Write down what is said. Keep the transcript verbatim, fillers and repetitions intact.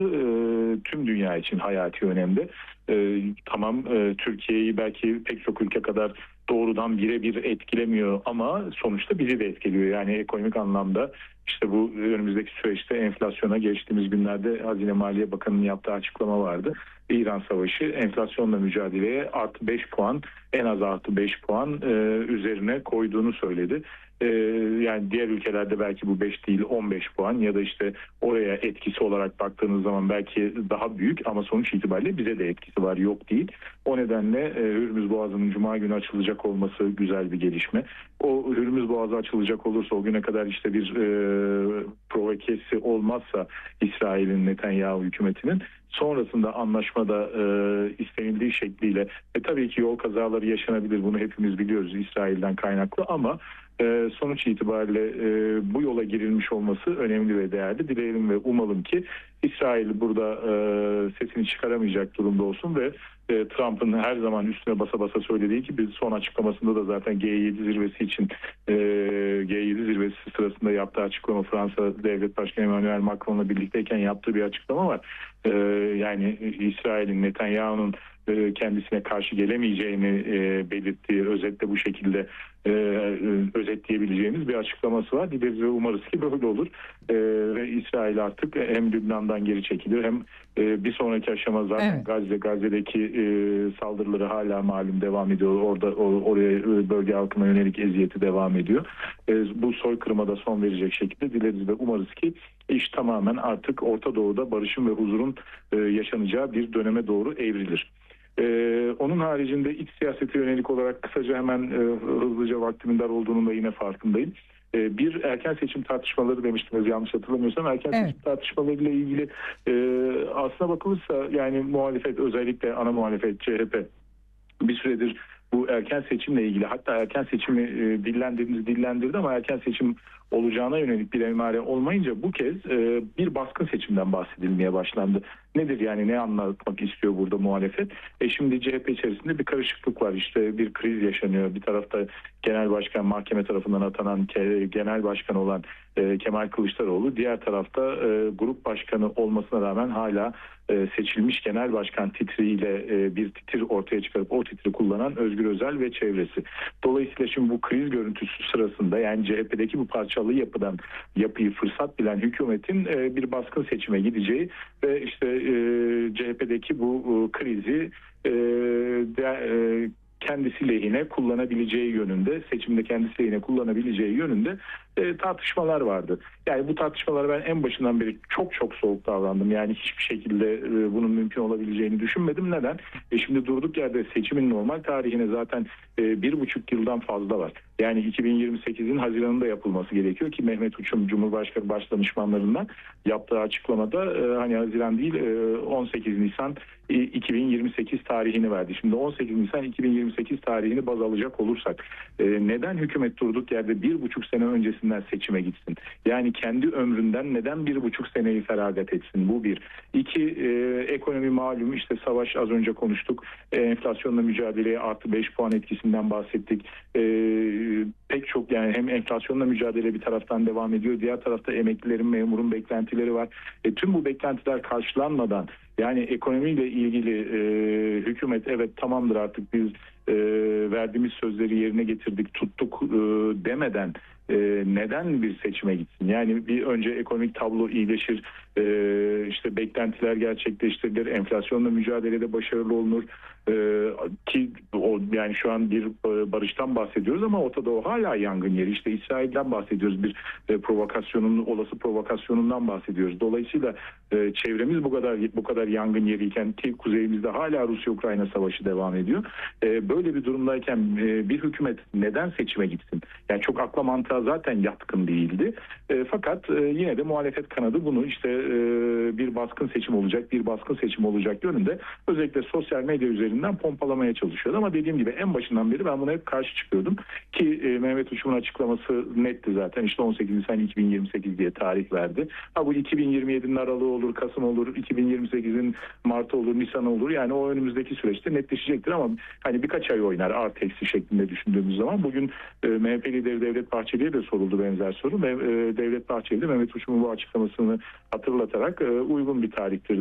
e, tüm dünya için hayati önemde. E, tamam e, Türkiye'yi belki pek çok ülke kadar doğrudan birebir etkilemiyor ama sonuçta bizi de etkiliyor. Yani ekonomik anlamda işte bu önümüzdeki süreçte enflasyona geçtiğimiz günlerde Hazine Maliye Bakanı'nın yaptığı açıklama vardı. İran Savaşı enflasyonla mücadeleye artı beş puan, en az artı beş puan e, üzerine koyduğunu söyledi. E, yani diğer ülkelerde belki bu beş değil on beş puan ya da işte oraya etkisi olarak baktığınız zaman belki daha büyük ama sonuç itibariyle bize de etkisi var, yok değil. O nedenle e, Hürmüz Boğazı'nın Cuma günü açılacak olması güzel bir gelişme. O Hürmüz Boğazı açılacak olursa o güne kadar işte bir e, provokesi olmazsa İsrail'in, Netanyahu hükümetinin sonrasında anlaşmada e, istenildiği şekliyle e, tabii ki yol kazaları yaşanabilir, bunu hepimiz biliyoruz İsrail'den kaynaklı ama e, sonuç itibariyle e, bu yola girilmiş olması önemli ve değerli. Dileyelim ve umalım ki İsrail burada e, sesini çıkaramayacak durumda olsun ve e, Trump'ın her zaman üstüne basa basa söylediği gibi son açıklamasında da zaten G yedi zirvesi için e, G yedi zirvesi sırasında yaptığı açıklama, Fransa Devlet Başkanı Emmanuel Macron'la birlikteyken yaptığı bir açıklama var. E, yani İsrail'in, Netanyahu'nun e, kendisine karşı gelemeyeceğini e, belirttiği, özetle bu şekilde e, özetleyebileceğimiz bir açıklaması var. Dileriz ve umarız ki böyle olur. E, ve İsrail artık hem Lübnan'dan geri çekilir hem e, bir sonraki aşama zaten evet. Gazze, Gazze'deki e, saldırıları hala malum devam ediyor. Orada or, oraya e, bölge halkına yönelik eziyeti devam ediyor. E, bu soykırıma da son verecek şekilde dileriz ve umarız ki iş tamamen artık Orta Doğu'da barışın ve huzurun e, yaşanacağı bir döneme doğru evrilir. Ee, onun haricinde iç siyasete yönelik olarak kısaca hemen e, hızlıca vaktimin dar olduğunun da yine farkındayım. E, bir erken seçim tartışmaları demiştiniz yanlış hatırlamıyorsam. Erken evet. seçim tartışmalarıyla ilgili e, aslına bakılırsa yani muhalefet, özellikle ana muhalefet C H P bir süredir bu erken seçimle ilgili, hatta erken seçimi e, dillendirdi, dillendirdi ama erken seçim olacağına yönelik bir emare olmayınca bu kez e, bir baskın seçimden bahsedilmeye başlandı. Nedir yani, ne anlatmak istiyor burada muhalefet? E şimdi C H P içerisinde bir karışıklık var, işte bir kriz yaşanıyor. Bir tarafta genel başkan, mahkeme tarafından atanan genel başkan olan e, Kemal Kılıçdaroğlu, diğer tarafta e, grup başkanı olmasına rağmen hala e, seçilmiş genel başkan titriyle e, bir titir ortaya çıkarıp o titri kullanan Özgür Özel ve çevresi. Dolayısıyla şimdi bu kriz görüntüsü sırasında yani C H P'deki bu parçalı yapıdan yapıyı fırsat bilen hükümetin e, bir baskın seçime gideceği ve işte e, C H P'deki bu e, krizi e, de, e, kendisi lehine kullanabileceği yönünde, seçimde kendisi lehine kullanabileceği yönünde e, tartışmalar vardı. Yani bu tartışmalara ben en başından beri çok çok soğuk davrandım. Yani hiçbir şekilde e, bunun mümkün olabileceğini düşünmedim. Neden? E şimdi durduk yerde seçimin normal tarihine zaten e, bir buçuk yıldan fazla var. Yani iki bin yirmi sekizin Haziran'ında yapılması gerekiyor ki Mehmet Uçum Cumhurbaşkanı Başdanışmanlarından yaptığı açıklamada e, hani Haziran değil e, on sekiz Nisan iki bin yirmi sekiz tarihini verdi. Şimdi on sekiz Nisan iki bin yirmi sekiz tarihini baz alacak olursak e, neden hükümet durduk yerde bir buçuk sene öncesinden seçime gitsin? Yani kendi ömründen neden bir buçuk seneyi feragat etsin? Bu bir. İki, e, ekonomi malum, işte savaş, az önce konuştuk. E, enflasyonla mücadeleye artı beş puan etkisinden bahsettik. E, pek çok yani hem enflasyonla mücadele bir taraftan devam ediyor. Diğer tarafta emeklilerin, memurun beklentileri var. E, tüm bu beklentiler karşılanmadan yani ekonomiyle ilgili e, hükümet evet tamamdır artık biz e, verdiğimiz sözleri yerine getirdik, tuttuk e, demeden e, neden bir seçime gitsin? Yani bir önce ekonomik tablo iyileşir, e, işte beklentiler gerçekleştirilir, enflasyonla mücadelede başarılı olunur e, ki o yani şu an bir e, barıştan bahsediyoruz ama Orta Doğu hala yangın yeri. İşte İsrail'den bahsediyoruz, bir e, provokasyonun, olası provokasyonundan bahsediyoruz. Dolayısıyla e, çevremiz bu kadar bu kadar yangın yeriyken ki kuzeyimizde hala Rusya-Ukrayna savaşı devam ediyor. E, böyle bir durumdayken e, bir hükümet neden seçime gitsin? Yani çok akla mantığa zaten yatkın değildi. E, fakat e, yine de muhalefet kanadı bunu işte e, bir baskın seçim olacak, bir baskın seçim olacak yönünde özellikle sosyal medya üzerinden pompalamaya çalışıyordu. Ama dediğim gibi en başından beri ben buna hep karşı çıkıyordum. Ki e, Mehmet Uçum'un açıklaması netti zaten. İşte on sekiz Nisan iki bin yirmi sekiz diye tarih verdi. Ha bu iki bin yirmi yedinin aralığı olur, Kasım olur, iki bin yirmi sekizin Mart'ı olur, Nisan olur. Yani o önümüzdeki süreçte netleşecektir ama hani birkaç ay oynar artı eksi şeklinde düşündüğümüz zaman bugün e, M H P lideri Devlet Bahçeli'ye önce de soruldu benzer soru ve e, Devlet Bahçeli de Mehmet Uçum'un bu açıklamasını hatırlatarak e, uygun bir tarihtir